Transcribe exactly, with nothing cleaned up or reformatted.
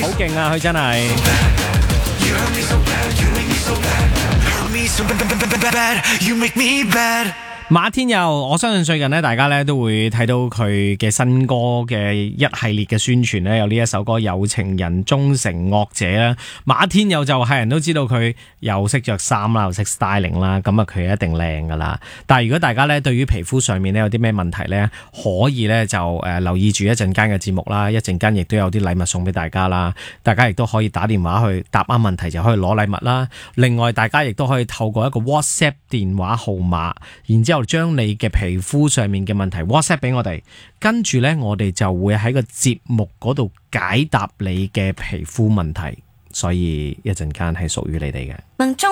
好勁啊！佢真係。馬天佑，我相信最近咧，大家咧都會睇到佢嘅新歌嘅一系列嘅宣傳咧，有呢一首歌《有情人終成惡者》啦。馬天佑就係人都知道佢又識着衫啦，又識 styling 啦，咁啊佢一定靚噶啦。但係如果大家咧對於皮膚上面咧有啲咩問題咧，可以咧就誒留意住一陣間嘅節目啦，一陣間亦都有啲禮物送俾大家啦。大家亦都可以打電話去答啱問題就可以攞禮物啦。另外大家亦都可以透過一個 WhatsApp 電話號碼，然之後將你嘅皮膚上面嘅問題 WhatsApp 俾我哋，跟住呢，我哋就會喺個節目嗰度解答你嘅皮膚問題，所以一陣間係屬於你哋嘅。